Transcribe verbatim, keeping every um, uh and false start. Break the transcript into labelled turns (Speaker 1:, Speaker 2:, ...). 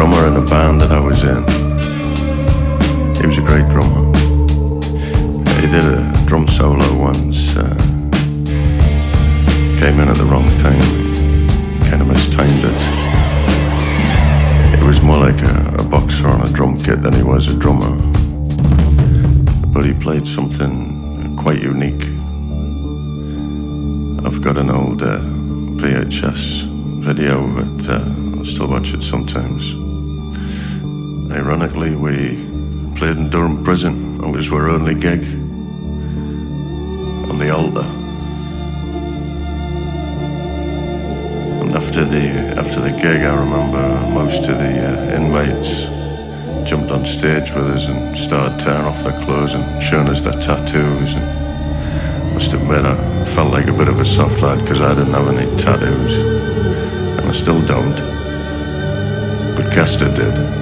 Speaker 1: drummer in a band that I was in. He was a great drummer. He did a drum solo once. Uh, came in at the wrong time. Kind of mistimed it. He was more like a, a boxer on a drum kit than he was a drummer. But he played something quite unique. I've got an old uh, V H S video, but uh, I still watch it sometimes. Ironically, we played in Durham Prison. It was our only gig on the altar. And after the after the gig, I remember most of the uh, inmates jumped on stage with us and started tearing off their clothes and showing us their tattoos. And I must admit, I felt like a bit of a soft lad because I didn't have any tattoos, and I still don't. But Castor did.